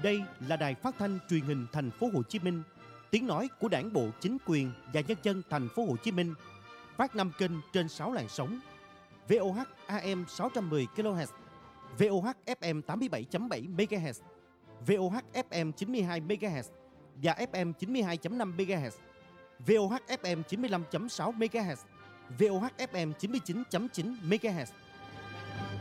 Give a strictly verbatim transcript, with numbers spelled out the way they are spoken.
Đây là đài phát thanh truyền hình Thành phố Hồ Chí Minh, tiếng nói của Đảng bộ, chính quyền và nhân dân Thành phố Hồ Chí Minh. Phát năm kênh trên sáu làn sóng: vê o hát a em sáu trăm mười ki lô héc, vê o hát ép em tám mươi bảy chấm bảy mê ga héc, vê o hát ép em chín mươi hai mê ga héc và ép em chín mươi hai chấm năm mê ga héc, vê o hát ép em chín mươi lăm chấm sáu mê ga héc, vê o hát ép em chín mươi chín chấm chín mê ga héc.